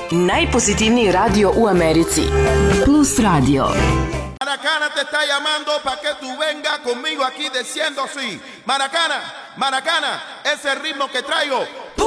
najpozitivniji radio u Americi. Plus Radio. Maracana te está llamando para que tú vengas conmigo aquí diciendo así. Maracana, Maracana, ese ritmo que traigo